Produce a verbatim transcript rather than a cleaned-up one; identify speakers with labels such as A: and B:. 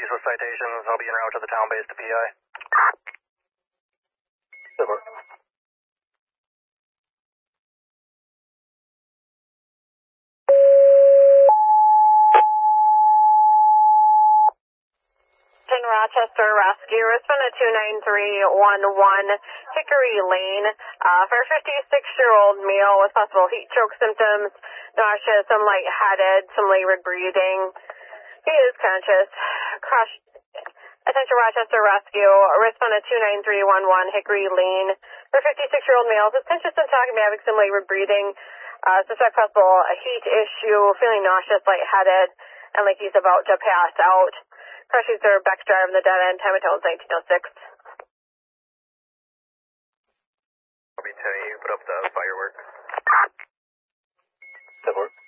A: useless citations. I'll be en route to the town base to P I. Super.
B: In Rochester Rescue, respond to two nine three one one Hickory Lane uh, for a fifty-six-year-old male with possible heat stroke symptoms, nausea, some lightheaded, some labored breathing. He is conscious. Crush. Attention Rochester Rescue, respond to two nine three one one Hickory Lane for a fifty-six-year-old male who's conscious and talking, having some labored breathing, uh, suspect possible a heat issue, feeling nauseous, lightheaded, and like he's about to pass out. Crush user Bex Drive in the dead end, time until nineteen oh six.
A: I'll be telling you, put up the firework.
C: Support.